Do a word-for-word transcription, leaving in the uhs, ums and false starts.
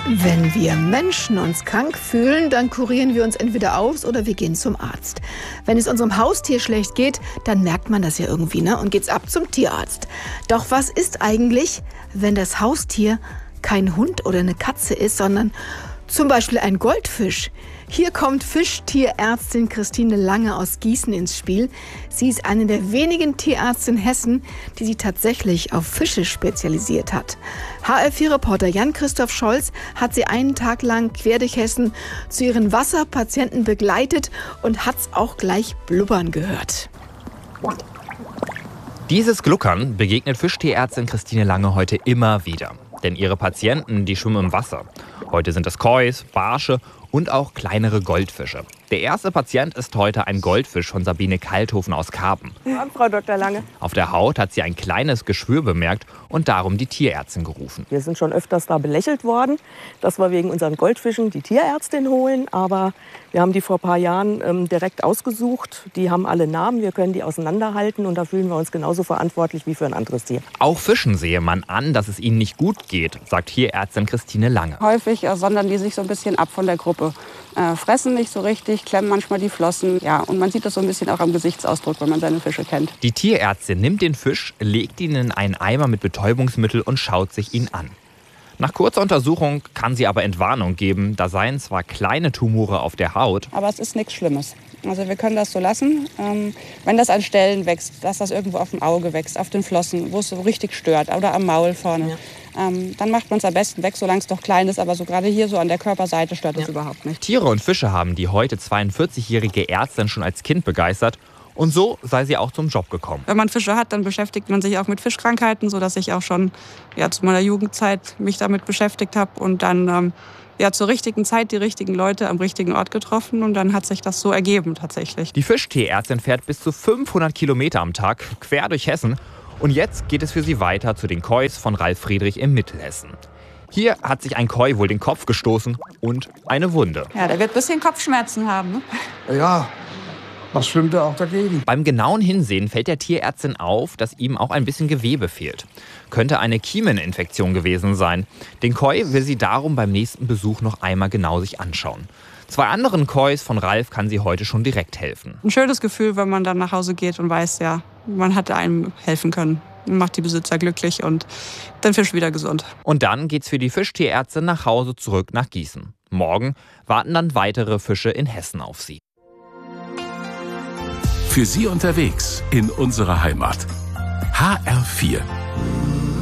Wenn wir Menschen uns krank fühlen, dann kurieren wir uns entweder aus oder wir gehen zum Arzt. Wenn es unserem Haustier schlecht geht, dann merkt man das ja irgendwie, ne? Und geht's ab zum Tierarzt. Doch was ist eigentlich, wenn das Haustier kein Hund oder eine Katze ist, sondern zum Beispiel ein Goldfisch? Hier kommt Fischtierärztin Christine Lange aus Gießen ins Spiel. Sie ist eine der wenigen Tierärzte in Hessen, die sich tatsächlich auf Fische spezialisiert hat. H R vier Reporter Jan-Christoph Scholz hat sie einen Tag lang quer durch Hessen zu ihren Wasserpatienten begleitet und hat's auch gleich blubbern gehört. Dieses Gluckern begegnet Fischtierärztin Christine Lange heute immer wieder. Denn ihre Patienten, die schwimmen im Wasser. Heute sind es Kois, Barsche und auch kleinere Goldfische. Der erste Patient ist heute ein Goldfisch von Sabine Kalthofen aus Karpen. Ja, Frau Doktor Lange. Auf der Haut hat sie ein kleines Geschwür bemerkt und darum die Tierärztin gerufen. Wir sind schon öfters da belächelt worden, dass wir wegen unseren Goldfischen die Tierärztin holen. Aber wir haben die vor ein paar Jahren ähm, direkt ausgesucht. Die haben alle Namen, wir können die auseinanderhalten und da fühlen wir uns genauso verantwortlich wie für ein anderes Tier. Auch Fischen sehe man an, dass es ihnen nicht gut geht, sagt Tierärztin Christine Lange. Häufig äh, sondern die sich so ein bisschen ab von der Gruppe. Äh, fressen nicht so richtig, klemmen manchmal die Flossen. Ja, und man sieht das so ein bisschen auch am Gesichtsausdruck, wenn man seine Fische kennt. Die Tierärztin nimmt den Fisch, legt ihn in einen Eimer mit Betäubungsmittel und schaut sich ihn an. Nach kurzer Untersuchung kann sie aber Entwarnung geben. Da seien zwar kleine Tumore auf der Haut, aber es ist nichts Schlimmes. Also wir können das so lassen. Ähm, wenn das an Stellen wächst, dass das irgendwo auf dem Auge wächst, auf den Flossen, wo es so richtig stört oder am Maul vorne, ja. ähm, dann macht man es am besten weg, solange es doch klein ist. Aber so gerade hier so an der Körperseite stört es ja. überhaupt nicht. Tiere und Fische haben die heute zweiundvierzigjährige Ärztin schon als Kind begeistert. Und so sei sie auch zum Job gekommen. Wenn man Fische hat, dann beschäftigt man sich auch mit Fischkrankheiten, sodass ich auch schon ja, zu meiner Jugendzeit mich damit beschäftigt habe und dann ähm, ja, zur richtigen Zeit die richtigen Leute am richtigen Ort getroffen und dann hat sich das so ergeben tatsächlich. Die Fischtierärztin fährt bis zu fünfhundert Kilometer am Tag quer durch Hessen und jetzt geht es für sie weiter zu den Kois von Ralf Friedrich im Mittelhessen. Hier hat sich ein Koi wohl den Kopf gestoßen und eine Wunde. Ja, der wird ein bisschen Kopfschmerzen haben. Ne? Ja. Was schwimmt da auch dagegen? Beim genauen Hinsehen fällt der Tierärztin auf, dass ihm auch ein bisschen Gewebe fehlt. Könnte eine Kiemeninfektion gewesen sein. Den Koi will sie darum beim nächsten Besuch noch einmal genau sich anschauen. Zwei anderen Kois von Ralf kann sie heute schon direkt helfen. Ein schönes Gefühl, wenn man dann nach Hause geht und weiß, ja, man hat einem helfen können. Macht die Besitzer glücklich und den Fisch wieder gesund. Und dann geht's für die Fischtierärztin nach Hause zurück nach Gießen. Morgen warten dann weitere Fische in Hessen auf sie. Für Sie unterwegs in unserer Heimat. H R vier